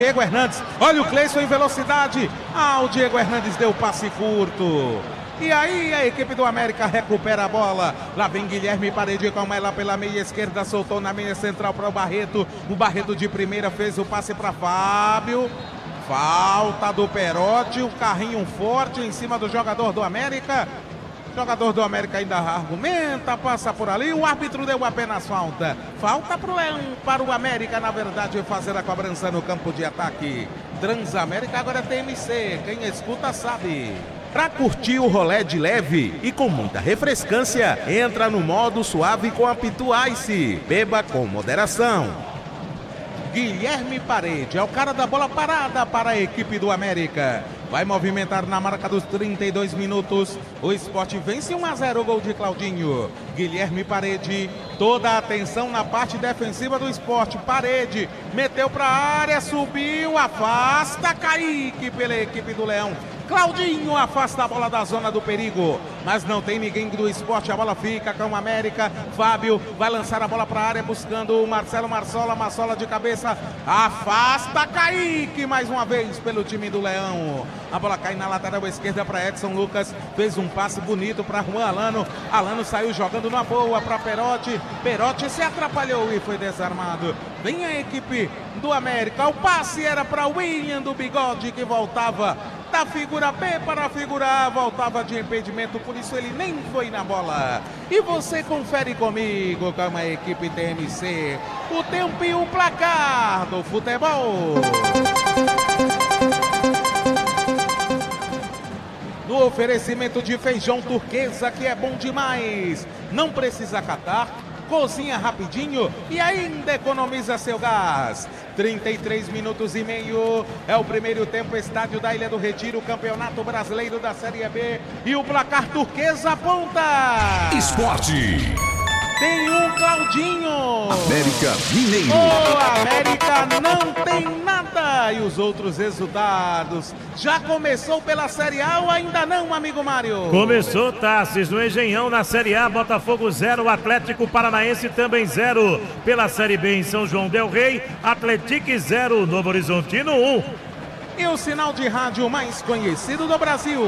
Diego Hernandes, olha o Cleison em velocidade. O Diego Hernandes deu passe curto. E aí a equipe do América recupera a bola. Lá vem Guilherme Parede com ela pela meia esquerda, soltou na meia central para o Barreto. O Barreto de primeira fez o passe para Fábio. Falta do Perotti, o carrinho forte em cima do jogador do América. O jogador do América ainda argumenta, passa por ali, o árbitro deu apenas falta. Falta para o América, na verdade, fazer a cobrança no campo de ataque. Transamérica agora é TMC, quem escuta sabe. Pra curtir o rolê de leve e com muita refrescância, entra no modo suave com a Pitu Ice. Beba com moderação. Guilherme Parede é o cara da bola parada para a equipe do América. Vai movimentar na marca dos 32 minutos. O Sport vence 1-0, gol de Claudinho. Guilherme Parede, toda a atenção na parte defensiva do Sport. Parede, meteu para a área, subiu, afasta Kaique pela equipe do Leão. Claudinho afasta a bola da zona do perigo, mas não tem ninguém do Sport, a bola fica com o América. Fábio vai lançar a bola para a área buscando o Marcelo Marçola de cabeça, afasta Kaique mais uma vez pelo time do Leão. A bola cai na lateral esquerda para Edson Lucas, fez um passe bonito para Juan Alano. Alano saiu jogando na boa para Perotti. Perotti se atrapalhou e foi desarmado. Vem a equipe do América, o passe era para William do Bigode, que voltava da figura B para a figura A, voltava de impedimento, por isso ele nem foi na bola. E você confere comigo com a equipe TMC o tempo e o placar do futebol. No oferecimento de feijão turquesa, que é bom demais, não precisa catar, cozinha rapidinho e ainda economiza seu gás. 33 minutos e meio é o primeiro tempo, estádio da Ilha do Retiro, Campeonato Brasileiro da Série B, e o placar turquesa aponta. Esporte. Tem um Claudinho. América Mineiro. O América não tem nada. E os outros resultados? Já começou pela Série A ou ainda não, amigo Mário? Começou, Tassis, no Engenhão, na Série A, Botafogo 0, Atlético Paranaense também 0. Pela Série B em São João del Rei, Atlético 0, Novo Horizontino 1. E o sinal de rádio mais conhecido do Brasil.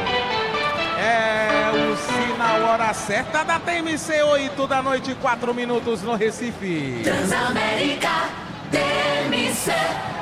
É o sinal hora certa da TMC, 8 da noite, 4 minutos no Recife. Transamérica, TMC.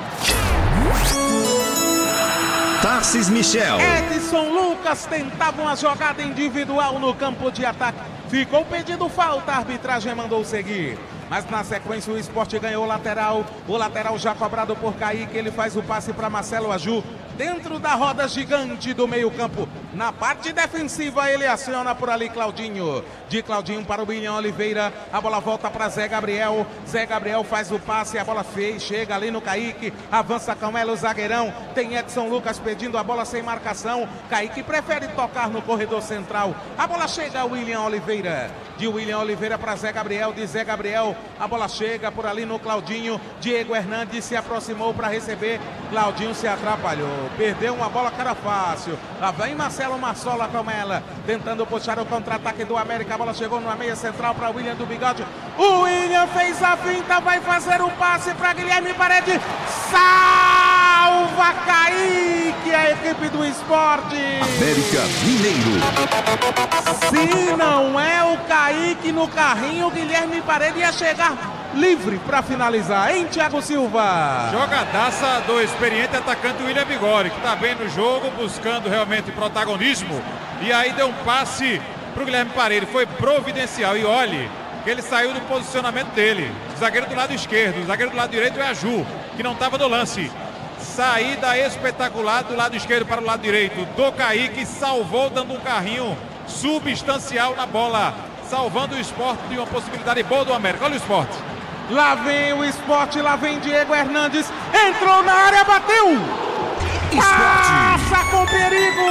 Tarcis Michel. Edson Lucas tentava uma jogada individual no campo de ataque. Ficou pedindo falta, a arbitragem mandou seguir. Mas na sequência o Sport ganhou o lateral já cobrado por Kaique, ele faz o passe para Marcelo Aju, dentro da roda gigante do meio campo. Na parte defensiva ele aciona por ali Claudinho. De Claudinho para o William Oliveira, a bola volta para Zé Gabriel. Zé Gabriel faz o passe, a bola chega ali no Kaique, avança com ela o zagueirão. Tem Edson Lucas pedindo a bola sem marcação. Kaique prefere tocar no corredor central. A bola chega a William Oliveira. De William Oliveira para Zé Gabriel, de Zé Gabriel, a bola chega por ali no Claudinho. Diego Hernandes se aproximou para receber. Claudinho se atrapalhou, perdeu uma bola que era fácil. Lá vem Marcelo Marçola com ela, tentando puxar o contra-ataque do América. A bola chegou na meia central para William do Bigode. O William fez a finta, vai fazer um passe para Guilherme Parede. Salva Kaique, a equipe do Sport. América Mineiro. Se não é o Kaique no carrinho, o Guilherme Parede ia chegar livre para finalizar, hein, Thiago Silva? Jogadaça do experiente atacante William Bigode, que está bem no jogo, buscando realmente protagonismo. E aí deu um passe para o Guilherme Parede, foi providencial. E olhe que ele saiu do posicionamento dele. O zagueiro do lado esquerdo, o zagueiro do lado direito é a Ju, que não estava no lance. Saída espetacular do lado esquerdo para o lado direito do Kaique, salvou dando um carrinho substancial na bola, salvando o Sport de uma possibilidade boa do América. Olha o Sport. Lá vem o Sport, lá vem Diego Hernandes, entrou na área, bateu! Passa com perigo!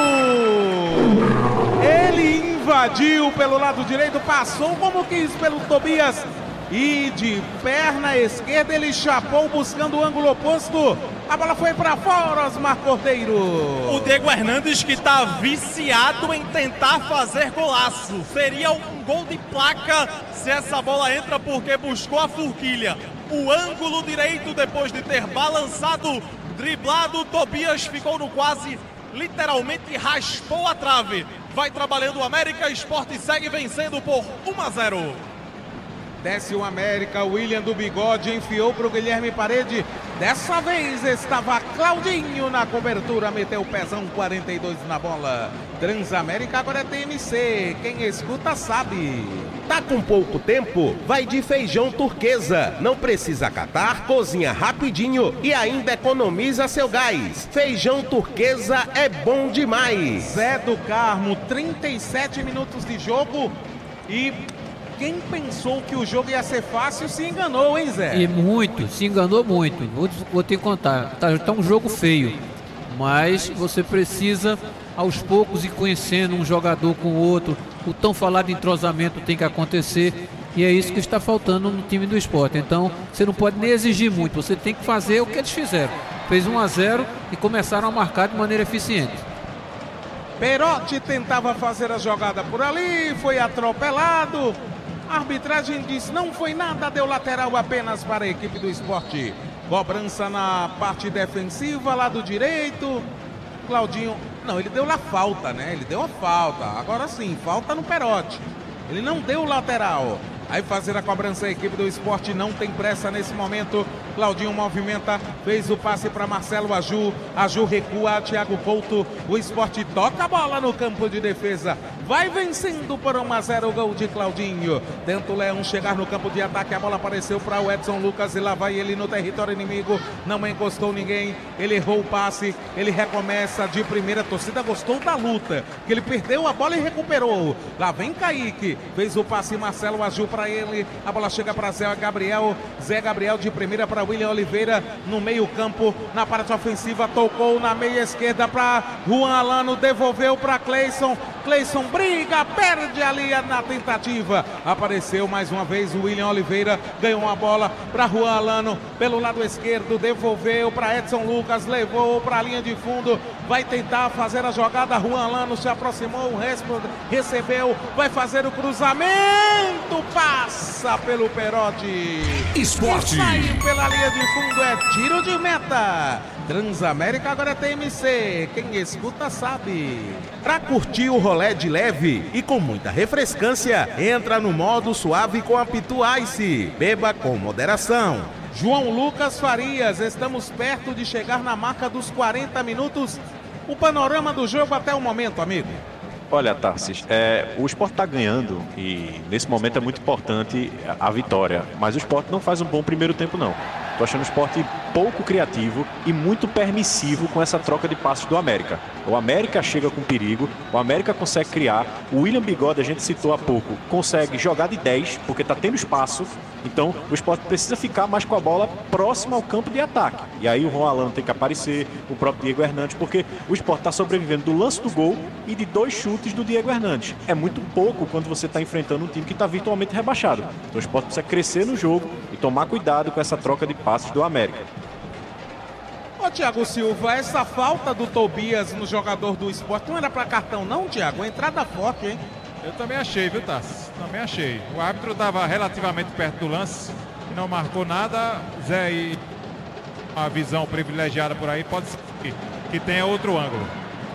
Ele invadiu pelo lado direito, passou como quis pelo Tobias e de perna esquerda ele chapou buscando o ângulo oposto. A bola foi para fora, Osmar Cordeiro. O Diego Hernandes, que está viciado em tentar fazer golaço. Seria um gol de placa se essa bola entra, porque buscou a forquilha. o ângulo direito depois de ter balançado, driblado. Tobias ficou no quase, literalmente raspou a trave. Vai trabalhando o América, Sport segue vencendo por 1-0. Desce o América, o William do Bigode enfiou para o Guilherme Parede. Dessa vez estava Claudinho na cobertura, meteu o pezão 42 na bola. Transamérica agora é TMC, quem escuta sabe. Tá com pouco tempo? Vai de feijão turquesa. Não precisa catar, cozinha rapidinho e ainda economiza seu gás. Feijão turquesa é bom demais. Zé do Carmo, 37 minutos de jogo e... quem pensou que o jogo ia ser fácil se enganou, hein, Zé? E muito, se enganou muito. Vou te contar, tá um jogo feio, mas você precisa aos poucos ir conhecendo um jogador com o outro. O tão falado entrosamento tem que acontecer e é isso que está faltando no time do Sport. Então você não pode nem exigir muito, você tem que fazer o que eles fizeram. Fez 1-0 e começaram a marcar de maneira eficiente. Perotti tentava fazer a jogada por ali, foi atropelado. A arbitragem disse não foi nada, deu lateral apenas para a equipe do Sport. Cobrança na parte defensiva, lado direito. Claudinho, não, ele deu lá falta, né? Ele deu a falta. Agora sim, falta no Perotti. Ele não deu o lateral. Aí fazer a cobrança a equipe do Sport não tem pressa nesse momento. Claudinho movimenta, fez o passe para Marcelo Aju. Aju recua, Thiago Couto. O Sport toca a bola no campo de defesa. Vai vencendo por 1-0 o gol de Claudinho. Tenta o Leão chegar no campo de ataque. A bola apareceu para o Edson Lucas e lá vai ele no território inimigo. Não encostou ninguém. Ele errou o passe. Ele recomeça de primeira. A torcida gostou da luta, que ele perdeu a bola e recuperou. Lá vem Kaique. Fez o passe Marcelo Aju para ele. A bola chega para Zé Gabriel. Zé Gabriel de primeira para William Oliveira no meio campo. Na parte ofensiva tocou na meia esquerda para Juan Alano. Devolveu para Cleison. Cleison briga, perde ali na tentativa. Apareceu mais uma vez o William Oliveira. Ganhou a bola para Juan Alano pelo lado esquerdo. Devolveu para Edson Lucas. Levou para a linha de fundo. Vai tentar fazer a jogada. Juan Alano se aproximou. Recebeu. Vai fazer o cruzamento. Passa pelo Perotti. Esporte. Saiu pela linha de fundo. É tiro de meta. Transamérica agora é TMC. Quem escuta sabe. Pra curtir o rolê de leve e com muita refrescância, entra no modo suave com a Pitu Ice. Beba com moderação. João Lucas Farias, estamos perto de chegar na marca dos 40 minutos. O panorama do jogo até o momento, amigo. Olha, Tarsis, o Sport está ganhando e nesse momento é muito importante a vitória. Mas o Sport não faz um bom primeiro tempo, não. Tô achando o Sport pouco criativo e muito permissivo com essa troca de passes do América. O América chega com perigo, o América consegue criar. O William Bigode, a gente citou há pouco, consegue jogar de 10, porque está tendo espaço. Então o Sport precisa ficar mais com a bola próxima ao campo de ataque. E aí o Juan Alano tem que aparecer, o próprio Diego Hernandes, porque o Sport está sobrevivendo do lance do gol e de 2 chutes do Diego Hernandes. É muito pouco quando você está enfrentando um time que está virtualmente rebaixado. Então o Sport precisa crescer no jogo e tomar cuidado com essa troca de passes do América. Ô Thiago Silva, essa falta do Tobias no jogador do Sport não era para cartão não, Thiago? Uma entrada forte, hein? Eu também achei, viu, Tassi? Também achei. O árbitro estava relativamente perto do lance e não marcou nada. Zé, e uma visão privilegiada por aí, pode ser que tenha outro ângulo.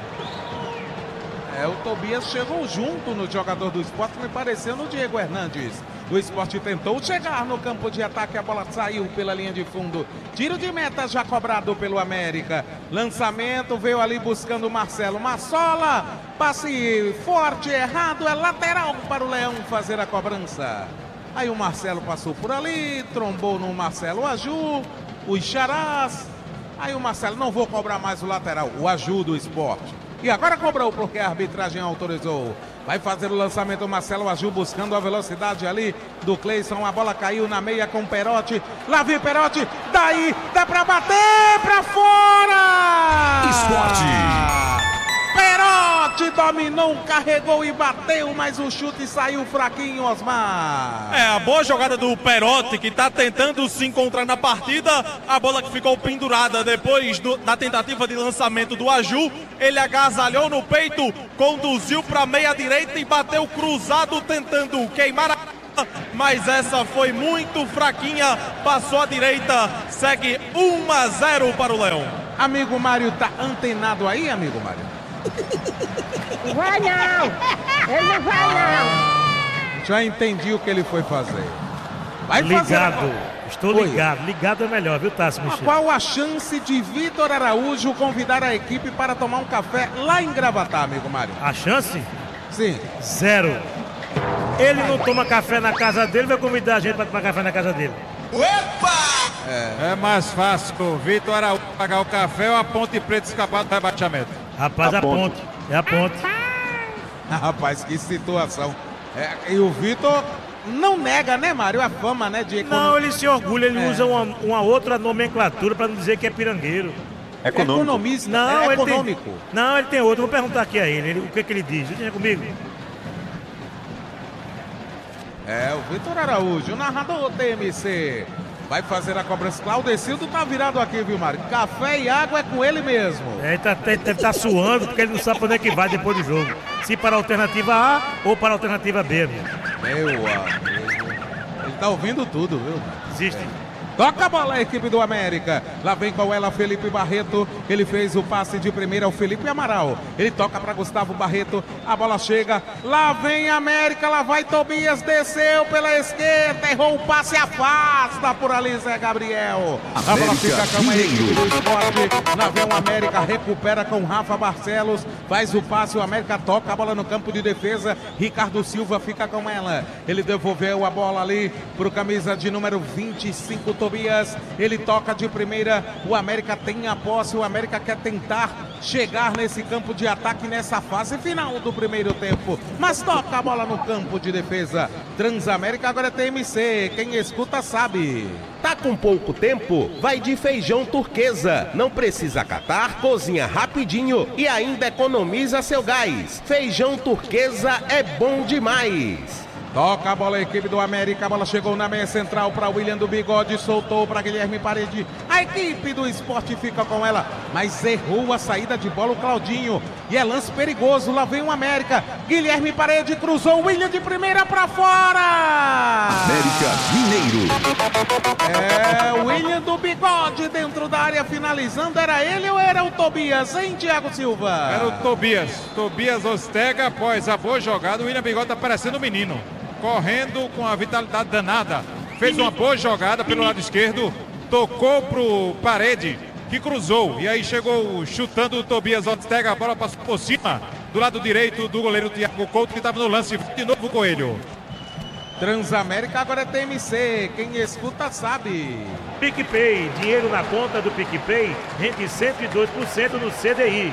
O Tobias chegou junto no jogador do Sport, me pareceu no Diego Hernandes. O Sport tentou chegar no campo de ataque, a bola saiu pela linha de fundo. Tiro de meta já cobrado pelo América. Lançamento, veio ali buscando o Marcelo Massola. Passe forte, errado, é lateral para o Leão fazer a cobrança. Aí o Marcelo passou por ali, trombou no Marcelo Aju, os Charás. Aí o Marcelo, não vou cobrar mais o lateral, o Aju do Sport. E agora cobrou porque a arbitragem autorizou. Vai fazer o lançamento o Marcelo Aju buscando a velocidade ali do Cleison. A bola caiu na meia com o Perotti. Lá vem Perotti. Daí dá pra bater pra fora! Esporte. Perotti dominou, carregou e bateu, mas o chute saiu fraquinho, Osmar. A boa jogada do Perotti, que está tentando se encontrar na partida. A bola que ficou pendurada depois da tentativa de lançamento do Aju. Ele agasalhou no peito, conduziu para a meia direita e bateu cruzado, tentando queimar a mas essa foi muito fraquinha, passou à direita, segue 1-0 para o Leão. Amigo Mário, tá antenado aí, amigo Mário? Vai não! Ele não vai não! Já entendi o que ele foi fazer. Vai ligado, fazer... estou ligado. Ligado é melhor, viu, Tássio Michel? Qual a chance de Vitor Araújo convidar a equipe para tomar um café lá em Gravatá, amigo Mário? A chance? Sim. 0. Ele não toma café na casa dele, vai convidar a gente para tomar café na casa dele. É mais fácil o Vitor Araújo pagar o café ou a Ponte Preta escapar do rebaixamento? Rapaz, a ponte. É a ponte. Rapaz, que situação. E o Vitor não nega, né, Mário, a fama, né, de Não, ele se orgulha, ele usa uma outra nomenclatura para não dizer que é pirangueiro. Economista, não, econômico. Ele tem outro, vou perguntar aqui a ele o que ele diz. Deixa comigo. O Vitor Araújo, narrador TMC. Vai fazer a cobrança. Claudecildo tá virado aqui, viu, Mário? Café e água é com ele mesmo. Ele deve estar suando porque ele não sabe para onde é que vai depois do jogo. Se para a alternativa A ou para a alternativa B, meu amigo. Ele tá ouvindo tudo, viu? Existe. Toca a bola a equipe do América. Lá vem com ela Felipe Barreto. Ele fez o passe de primeira ao Felipe Amaral. Ele toca para Gustavo Barreto. A bola chega. Lá vem a América. Lá vai Tobias. Desceu pela esquerda. Errou o passe. Afasta por ali Zé Gabriel. A bola fica com a equipe do Sport. Lá vem o América. Recupera com Rafa Barcelos. Faz o passe. O América toca a bola no campo de defesa. Ricardo Silva fica com ela. Ele devolveu a bola ali para o camisa de número 25, Tobias. Ele toca de primeira. O América tem a posse. O América quer tentar chegar nesse campo de ataque nessa fase final do primeiro tempo. Mas toca a bola no campo de defesa. Transamérica agora é TMC. Quem escuta sabe. Tá com pouco tempo? Vai de feijão turquesa. Não precisa catar, cozinha rapidinho e ainda economiza seu gás. Feijão turquesa é bom demais. Toca a bola a equipe do América, a bola chegou na meia central para William do Bigode, soltou para Guilherme Parede, a equipe do Sport fica com ela, mas errou a saída de bola o Claudinho, e é lance perigoso, lá vem o América, Guilherme Parede cruzou, William de primeira para fora! América Mineiro. William do Bigode dentro da área finalizando, era ele ou era o Tobias, hein, Thiago Silva? Era o Tobias Ostega, após a boa jogada, o William Bigode tá parecendo um menino. Correndo com a vitalidade danada, fez uma boa jogada pelo lado esquerdo, tocou pro Parede, que cruzou, e aí chegou chutando o Tobias Ortega, a bola passou por cima do lado direito do goleiro Thiago Couto, que estava no lance, de novo o Coelho. Transamérica agora é TMC, quem escuta sabe. PicPay, dinheiro na conta do PicPay, rende 102% no CDI.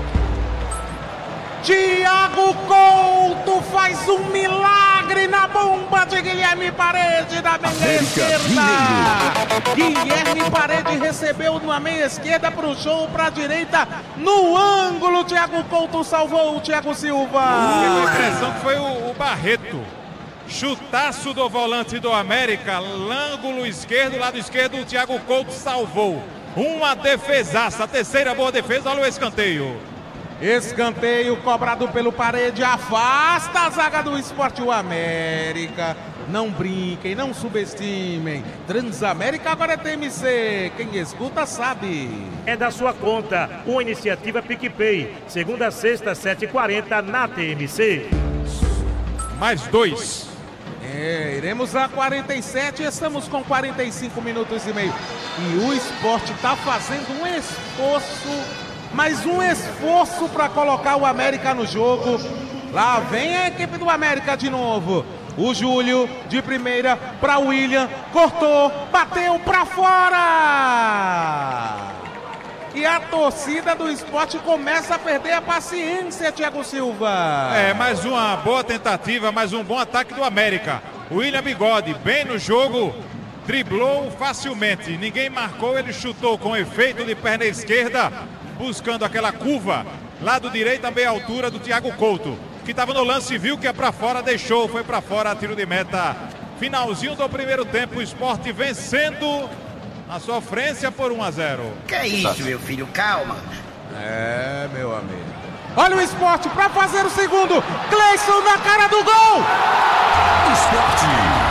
Thiago Couto faz um milagre na bomba de Guilherme Parede da meia esquerda. Guilherme Parede recebeu na meia esquerda, puxou para a direita, no ângulo. Thiago Couto salvou o Thiago Silva. A impressão que foi o Barreto. Chutaço do volante do América, ângulo esquerdo, lado esquerdo, o Thiago Couto salvou. Uma defesaça, a terceira boa defesa, olha o escanteio. Escanteio cobrado pelo Parede, afasta a zaga do Sport. O América, não brinquem, não subestimem. Transamérica agora é TMC, quem escuta sabe. É da sua conta, uma iniciativa PicPay, segunda a sexta, 7h40 na TMC. Mais 2. Iremos a 47, estamos com 45 minutos e meio. E o Sport está fazendo um esforço, mais um esforço para colocar o América no jogo. Lá vem a equipe do América de novo. O Júlio de primeira para o William, cortou, bateu para fora. E a torcida do Sport começa a perder a paciência, Thiago Silva. Mais uma boa tentativa, mais um bom ataque do América. O William Bigode, bem no jogo, driblou facilmente. Ninguém marcou, ele chutou com efeito de perna esquerda, buscando aquela curva, lado direito, a meia altura do Thiago Couto, que estava no lance, viu que é para fora, deixou, foi para fora, tiro de meta. Finalzinho do primeiro tempo, o Sport vencendo a sofrência por 1-0. Que é isso, meu filho? Calma. Meu amigo. Olha o Sport para fazer o segundo. Cleison na cara do gol. Esporte.